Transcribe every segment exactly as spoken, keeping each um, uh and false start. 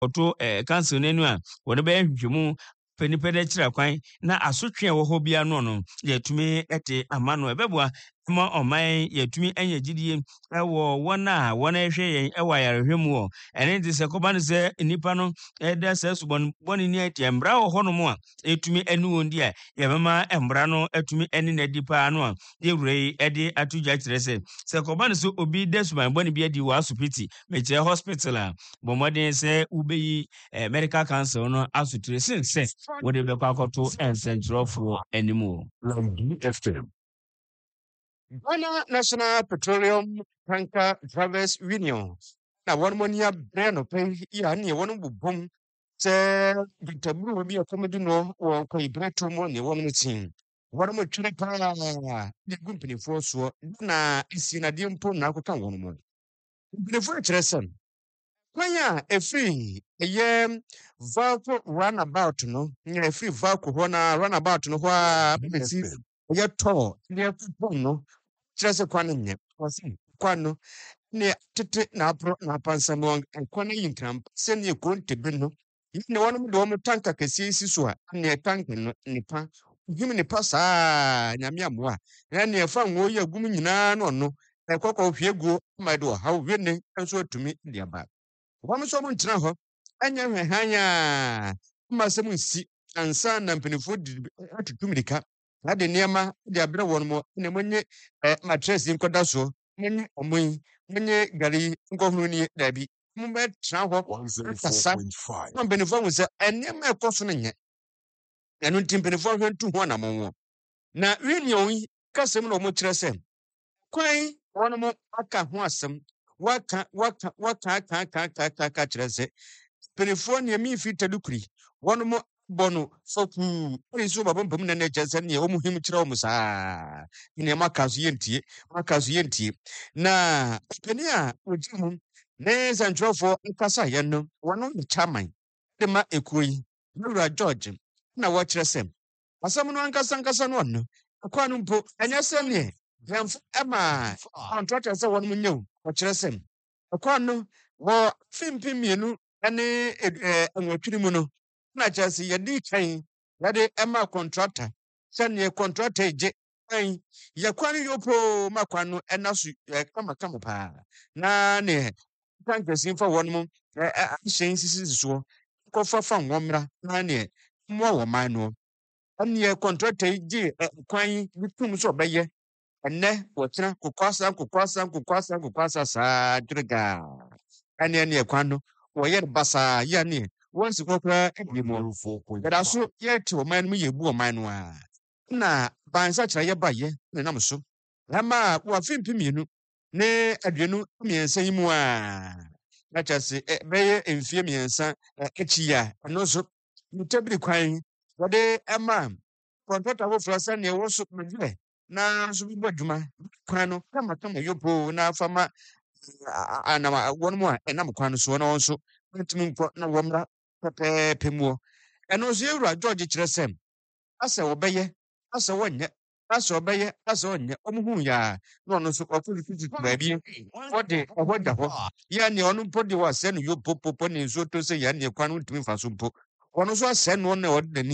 oto eh council nenu a wode be hwehwemu penipa de kira kwan na asotwe a wo ho bia no no yetumi ete amano ebeboa ma oman yetumi anya gidie ewo wona wona ehwe yen ewa yarehwemu o ene ndi se koba ne se nipa no eda se subon boni ni ati embra wo ho no mo a etumi enu ondi a yebema embra no etumi eni na dipa no a yewrei ede atugya kire se se koba ne so obi de suban boni bia di wa asupiti meche hospital a bomodin se ubeyi eh, medical council no asutire sin se wode be kwakoto ensentrofo anymore. Lambi F M. Ghana National Petroleum Tanker Drivers Union. Na one monia brand pay ya ni one bubum se ditabu bi akomedi no wo kwa ibreto mo ne wo mtin. One mo twere pa de gumpini fo so na isi na de mpo na akota won mo. Gumpini fo kyerɛ sɛm. Kwanya efiri eye Valco runabout no, nya efiri Valco ho na runabout no ho a besi eye to ne kupon no. Kyerɛ sɛ kwan nyɛ wɔsi kwan no ne tete na apro na pansam wɔn kwan yi nkram sɛ ne kronte bi no ne wɔn de wɔn tanka kɛse si so a ne tanka no nipa him nipa saa nyame amoa na ne fa ngo yɛ gum nyinaa no no ɛkɔkɔ hwie go ma de ha hwie ne nso atumi de aba wɔn so wɔn tena hɔ anya hwehanya ma sɛ mun si ansa na mpanifo de atutu mirika na de nneɛma de abrɛ wɔn mo ne monye matress nkɔda so monye ɔmoyi monye gari nkɔhunu ni dabi mo bɛ tena hɔ kasa na mpanifo ho sɛ nneɛma ɛkɔ so no nyɛ ɛno nti mpanifo hwɛ ntu ho na mo na union yi kasɛm na ɔmo kyerɛ sɛ kwan wɔn mo aka ho asɛm waka waka waka aka aka aka aka aka kyerɛ sɛ mpanifo nneɛma fi tadukuri wɔn mo bono foku ori so babon pam na na kyerɛ ne ɔmo him kyerɛ ɔmo saa ne makazo yentie makazo yentie na pani a oji mu ne zantrofo nkasa yɛ no wɔno ne chairman de ma ekoyi Nura George na wɔ kyerɛ sɛ asɛm no ankasa ankasa no no akwa no mpo ɛnyɛ sɛ ne yɛmfo ɛma contractor sɛ wɔn nyew wɔ kyerɛ sɛ akwa no wɔ fimpi mienu ɛne ɛnwɔtwiri mu no na kyerɛ yɛde kan yɛde ɛma contractor sɛnea contractor gye kan yɛkwan yopo makwan no ɛna so kama kama paa na ne tankasi fa wɔn mu ahyɛn sisi so kɔfa fa nwɔmra na ne mo wɔ man no ɛne contractor gye kwan bi tum so ɔbɛyɛ ɛnɛ wɔkyena kokwasa kokwasa kokwasa kokwasa saa dwega ɛne ne kwan no wɔyɛ basa yɛ ne once kokra edimo yada so yeti o man mu yebu o man no a na bansa kyerɛ ye ba ye ne nam so ama wa fimpi mienu ne aduenu miensa yi mu a na kyerɛ bɛyɛ emfie miensa echi ya no so mutabiri kwan wɔde ama contractor wo frasa ne wo so medwe na so bi badwuma kwan no kama kama yopo na fama ana wɔn mu a ɛnam kwan so na wɔn so ntimi nkɔ na wɔmra pepepe mu ɛno so yɛwura George kyerɛ sɛ asɛ wɔbɛyɛ asɛ wɔnyɛ asɛ wɔbɛyɛ asɛ wɔnyɛ ɔmo hu ya na ɔno so ɔfo fiti baabi wɔde ɔhɔ da hɔ yɛ ne ɔno mpo de wɔ asɛ no yo popopo ne nso to sɛ yɛ ne kwan no ntumi fa so mpo ɔno so asɛ no na ɔde n'ani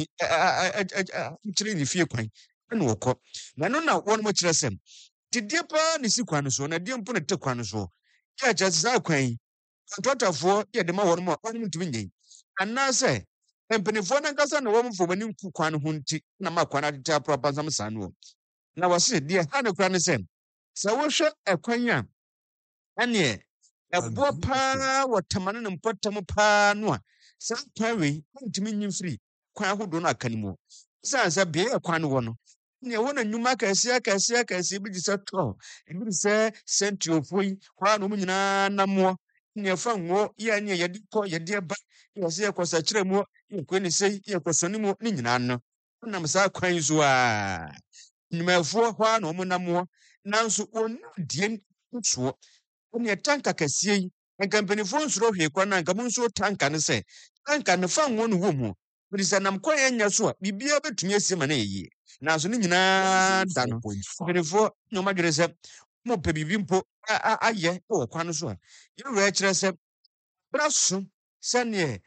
kyerɛ ne fie kwan ɛna wɔkɔ na no na wɔn mo kyerɛ sɛ tidie paa ne si kwan no so na die mpo ne te kwan no so yɛ kyerɛ sɛ kwan contractorfoɔ yɛ de ma wɔn mo a wɔn ntumi nyɛ anaasɛ mpanyinfoɔ nankasa na wɔn mfom ani nku kwan ho nti na ma kwan atete aporo abansam saa no na wɔse deɛ ha ne kwan ne sɛ sɛ wohwɛ ɛkwan a ɛneɛ ɛboɔ paa wɔ tamane ne mpɔtam paa no a saa kwan wei ntumi nyi mfiri kwan ahodoɔ no aka ne mu sɛ sɛ beɛ kwan no wɔ no nea wɔn nnwuma akɛseɛ akɛseɛ akɛseɛ bi de sɛ tɔ ebi de sɛ sɛntiofoɔ yi kwan no mu nyinaa namoɔ nea fa ngo yɛ nea yɛde kɔ yɛde ba yɛsɛ yɛkɔsa kyerɛ mu yɛkɔ ne sɛ yɛkɔsa ne mu ne nyinaa no nam saa kwan so a nnwumafoɔ hɔ a na wɔn namoɔ nanso wɔn die nsoɔ nea tanka kɛseɛ yi nka mpanimfoɔ nsoro hwee kwan na nka mo nso tanka ne sɛ tanka ne fa ngo no wɔ mu bidi sɛ nam kwan yɛ nyɛ so a biribiara bɛtumi asi ma na yɛyie nanso ne nyinaa da no mpanimfoɔ na wɔn adwene sɛ mo pɛ biribi mpo ayɛ wɔ kwan no so a yɛwura kyerɛ sɛ bra so sɛneɛ